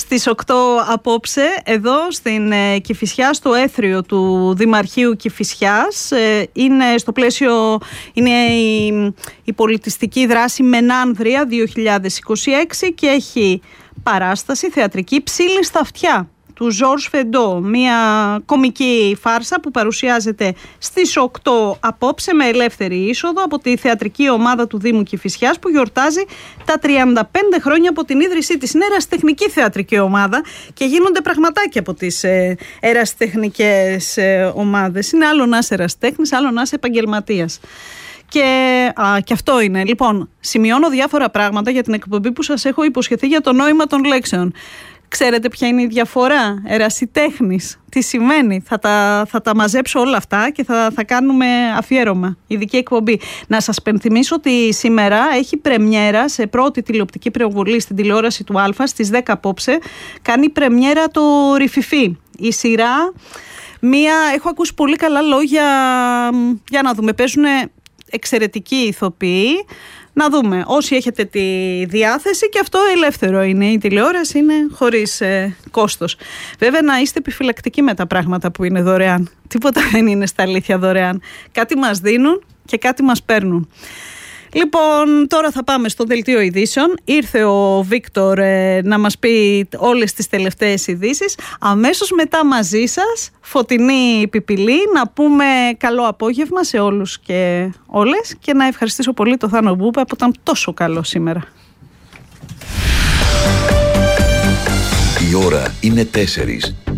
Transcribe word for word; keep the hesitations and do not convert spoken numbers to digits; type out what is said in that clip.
Στις οκτώ απόψε, εδώ στην ε, Κηφισιά, στο έθριο του Δημαρχείου Κηφισιάς, ε, είναι στο πλαίσιο, είναι η, η πολιτιστική δράση Μενάνδρια δύο χιλιάδες είκοσι έξι και έχει παράσταση θεατρική «Ψήλοι στα αυτιά» του Ζορζ Φεντό, μια κομική φάρσα που παρουσιάζεται στις οκτώ απόψε με ελεύθερη είσοδο από τη θεατρική ομάδα του Δήμου Κηφισιάς που γιορτάζει τα τριάντα πέντε χρόνια από την ίδρυσή της. Είναι ερασιτεχνική θεατρική ομάδα και γίνονται πραγματάκια από τις ε, ερασιτεχνικές ε, ομάδες. Είναι άλλο να είσαι ερασιτέχνης, άλλο να είσαι επαγγελματίας. Και, α, και αυτό είναι. Λοιπόν, σημειώνω διάφορα πράγματα για την εκπομπή που σας έχω υποσχεθεί για το νόημα των λέξεων. Ξέρετε ποια είναι η διαφορά? Ερασιτέχνης, τι σημαίνει? Θα τα, θα τα μαζέψω όλα αυτά και θα, θα κάνουμε αφιέρωμα, ειδική εκπομπή. Να σας πενθυμίσω ότι σήμερα έχει πρεμιέρα σε πρώτη τηλεοπτική προβολή στην τηλεόραση του Αλφα στις δέκα απόψε. Κάνει πρεμιέρα το Ρηφιφί. Η σειρά, μία, έχω ακούσει πολύ καλά λόγια, για να δούμε, παίζουν εξαιρετικοί ηθοποιοί. Να δούμε, όσοι έχετε τη διάθεση, και αυτό ελεύθερο είναι, η τηλεόραση είναι χωρίς ε, κόστος. Βέβαια να είστε επιφυλακτικοί με τα πράγματα που είναι δωρεάν. Τίποτα δεν είναι στα αλήθεια δωρεάν. Κάτι μας δίνουν και κάτι μας παίρνουν. Λοιπόν, τώρα θα πάμε στο δελτίο ειδήσεων. Ήρθε ο Βίκτορ ε, να μας πει όλες τις τελευταίες ειδήσεις. Αμέσως μετά μαζί σας, Φωτεινή Πιπιλή, να πούμε καλό απόγευμα σε όλους και όλες και να ευχαριστήσω πολύ τον Θάνο Μπούπα που ήταν τόσο καλό σήμερα. Η ώρα είναι τέσσερις.